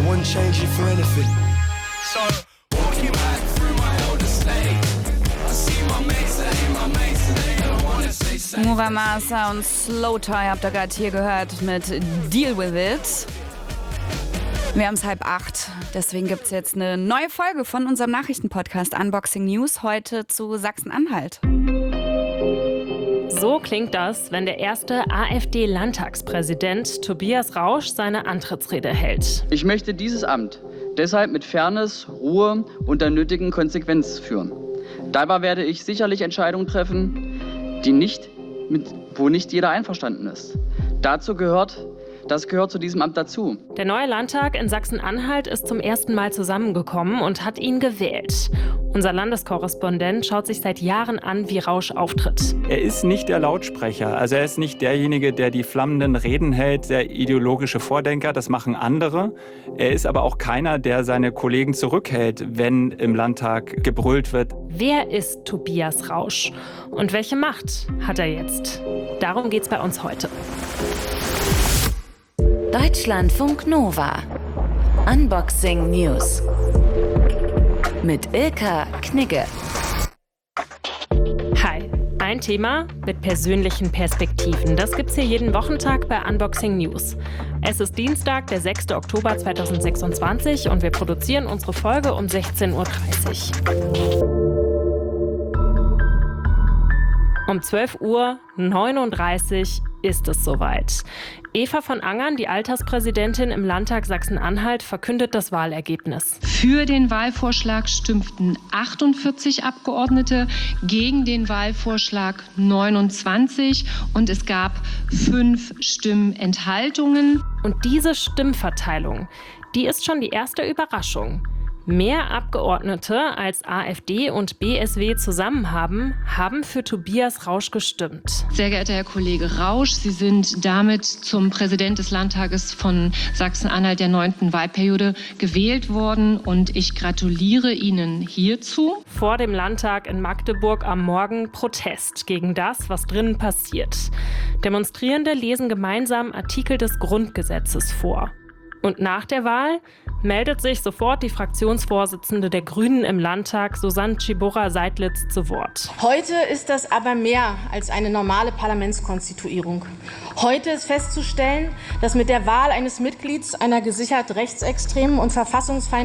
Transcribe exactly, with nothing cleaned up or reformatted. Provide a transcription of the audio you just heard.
wouldn't change it for anything. So, walking back through my old estate, I see my mates, that ain't my mates, and they don't wanna say say. Mova Masa und Slowthai habt ihr gerade hier gehört mit Deal With It. Wir haben es halb acht, deswegen gibt es jetzt eine neue Folge von unserem Nachrichtenpodcast Unboxing News, heute zu Sachsen-Anhalt. So klingt das, wenn der erste AfD-Landtagspräsident Tobias Rausch seine Antrittsrede hält. Ich möchte dieses Amt deshalb mit Fairness, Ruhe und der nötigen Konsequenz führen. Dabei werde ich sicherlich Entscheidungen treffen, die nicht, mit, wo nicht jeder einverstanden ist. Dazu gehört, das gehört zu diesem Amt dazu. Der neue Landtag in Sachsen-Anhalt ist zum ersten Mal zusammengekommen und hat ihn gewählt. Unser Landeskorrespondent schaut sich seit Jahren an, wie Rausch auftritt. Er ist nicht der Lautsprecher, also er ist nicht derjenige, der die flammenden Reden hält, der ideologische Vordenker, das machen andere. Er ist aber auch keiner, der seine Kollegen zurückhält, wenn im Landtag gebrüllt wird. Wer ist Tobias Rausch und welche Macht hat er jetzt? Darum geht's bei uns heute. Deutschlandfunk Nova. Unboxing News. Mit Ilka Knigge. Hi, ein Thema mit persönlichen Perspektiven. Das gibt's hier jeden Wochentag bei Unboxing News. Es ist Dienstag, der sechster Oktober zweitausendsechsundzwanzig und wir produzieren unsere Folge um sechzehn Uhr dreißig. Um zwölf Uhr neununddreißig ist es soweit. Eva von Angern, die Alterspräsidentin im Landtag Sachsen-Anhalt, verkündet das Wahlergebnis. Für den Wahlvorschlag stimmten achtundvierzig Abgeordnete, gegen den Wahlvorschlag neunundzwanzig und es gab fünf Stimmenthaltungen. Und diese Stimmverteilung, die ist schon die erste Überraschung. Mehr Abgeordnete als AfD und B S W zusammen haben, haben für Tobias Rausch gestimmt. Sehr geehrter Herr Kollege Rausch, Sie sind damit zum Präsident des Landtages von Sachsen-Anhalt der neunten Wahlperiode gewählt worden und ich gratuliere Ihnen hierzu. Vor dem Landtag in Magdeburg am Morgen Protest gegen das, was drinnen passiert. Demonstrierende lesen gemeinsam Artikel des Grundgesetzes vor. Und nach der Wahl meldet sich sofort die Fraktionsvorsitzende der Grünen im Landtag, Susanne Tschiburra-Seidlitz, zu Wort. Heute ist das aber mehr als eine normale Parlamentskonstituierung. Heute ist festzustellen, dass mit der Wahl eines Mitglieds einer gesichert rechtsextremen und verfassungsfeindlichen